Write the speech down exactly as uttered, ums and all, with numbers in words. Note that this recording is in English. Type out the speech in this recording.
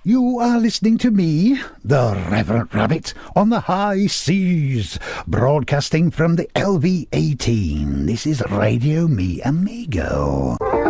You are listening to me, the Reverend Rabbit, on the high seas, broadcasting from the L V eighteen. This is Radio Me Amigo.